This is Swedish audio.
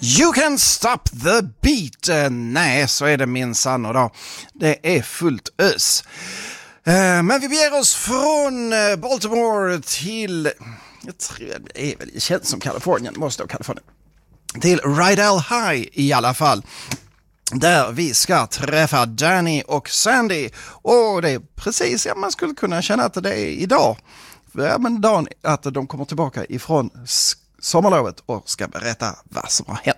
You can stop the beat. Nej, så är det minsann och då. Det är fullt ös. Men vi beger oss från Baltimore till, jag tror det är väl, det känns som Kalifornien, måste vara Kalifornien. Till Rydell High i alla fall. Där vi ska träffa Danny och Sandy. Och det är precis, man skulle kunna känna att det är idag. Men dagen att de kommer tillbaka ifrån sommarlovet och ska berätta vad som har hänt.